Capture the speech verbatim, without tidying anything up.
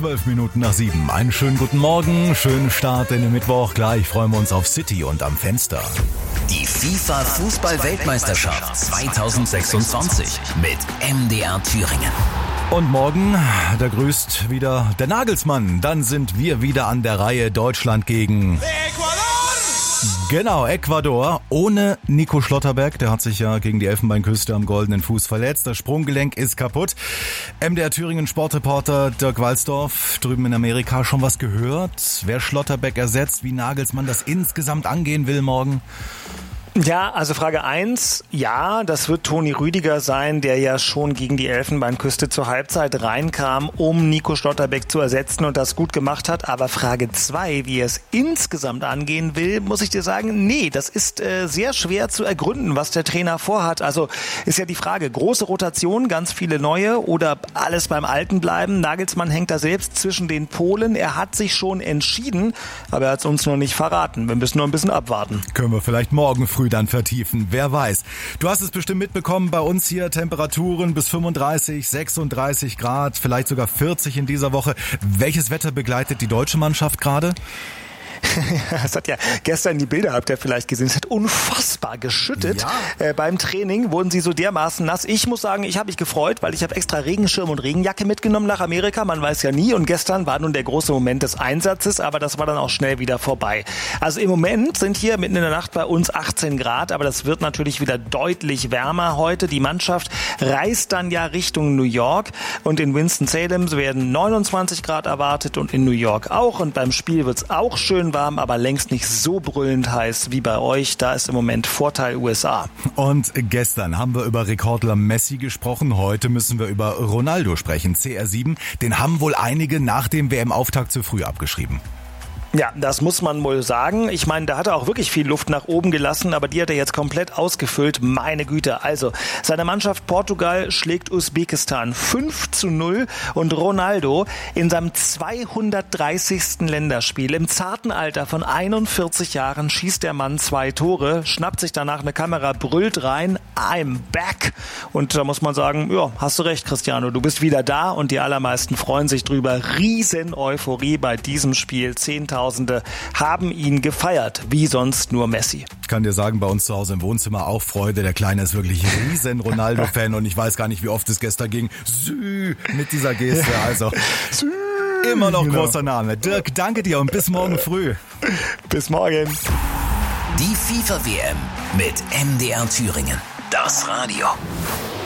Zwölf Minuten nach sieben. Einen schönen guten Morgen, schönen Start in den Mittwoch. Gleich freuen wir uns auf City und am Fenster. Die FIFA-Fußball-Weltmeisterschaft zweitausendsechsundzwanzig mit M D R Thüringen. Und morgen, da grüßt wieder der Nagelsmann. Dann sind wir wieder an der Reihe. Deutschland gegen Ecuador! Genau, Ecuador. Ohne Nico Schlotterbeck. Der hat sich ja gegen die Elfenbeinküste am goldenen Fuß verletzt. Das Sprunggelenk ist kaputt. M D R Thüringen Sportreporter Dirk Walsdorf drüben in Amerika schon was gehört? Wer Schlotterbeck ersetzt, wie Nagelsmann das insgesamt angehen will morgen? Ja, also Frage eins, ja, das wird Toni Rüdiger sein, der ja schon gegen die Elfenbeinküste zur Halbzeit reinkam, um Nico Schlotterbeck zu ersetzen und das gut gemacht hat. Aber Frage zwei, wie er es insgesamt angehen will, muss ich dir sagen, nee, das ist äh, sehr schwer zu ergründen, was der Trainer vorhat. Also ist ja die Frage, große Rotation, ganz viele neue oder alles beim Alten bleiben. Nagelsmann hängt da selbst zwischen den Polen. Er hat sich schon entschieden, aber er hat es uns noch nicht verraten. Wir müssen nur ein bisschen abwarten. Können wir vielleicht morgen früh dann vertiefen, wer weiß. Du hast es bestimmt mitbekommen, bei uns hier Temperaturen bis fünfunddreißig, sechsunddreißig Grad, vielleicht sogar vierzig in dieser Woche. Welches Wetter begleitet die deutsche Mannschaft gerade? Es hat ja gestern, die Bilder habt ihr vielleicht gesehen, es hat unfassbar geschüttet. Ja. Äh, beim Training wurden sie so dermaßen nass. Ich muss sagen, ich habe mich gefreut, weil ich habe extra Regenschirm und Regenjacke mitgenommen nach Amerika. Man weiß ja nie. Und gestern war nun der große Moment des Einsatzes, aber das war dann auch schnell wieder vorbei. Also im Moment sind hier mitten in der Nacht bei uns achtzehn Grad, aber das wird natürlich wieder deutlich wärmer heute. Die Mannschaft reist dann ja Richtung New York und in Winston-Salem werden neunundzwanzig Grad erwartet und in New York auch. Und beim Spiel wird es auch schön warm, aber längst nicht so brüllend heiß wie bei euch. Da ist im Moment Vorteil U S A. Und gestern haben wir über Rekordler Messi gesprochen. Heute müssen wir über Ronaldo sprechen. C R sieben, den haben wohl einige nach dem W M-Auftakt zu früh abgeschrieben. Ja, das muss man wohl sagen. Ich meine, da hat er auch wirklich viel Luft nach oben gelassen, aber die hat er jetzt komplett ausgefüllt. Meine Güte. Also, seine Mannschaft Portugal schlägt Usbekistan fünf zu null und Ronaldo in seinem zweihundertdreißigsten Länderspiel im zarten Alter von einundvierzig Jahren schießt der Mann zwei Tore, schnappt sich danach eine Kamera, brüllt rein, I'm back. Und da muss man sagen, ja, hast du recht, Cristiano, du bist wieder da und die allermeisten freuen sich drüber. Riesen Euphorie bei diesem Spiel. zehntausend haben ihn gefeiert, wie sonst nur Messi. Ich kann dir sagen, bei uns zu Hause im Wohnzimmer auch Freude. Der Kleine ist wirklich ein riesen Ronaldo-Fan und ich weiß gar nicht, wie oft es gestern ging. Sü mit dieser Geste, also Sü. Immer noch Genau. Großer Name. Dirk, danke dir und bis morgen früh. Bis morgen. Die FIFA-W M mit M D R Thüringen. Das Radio.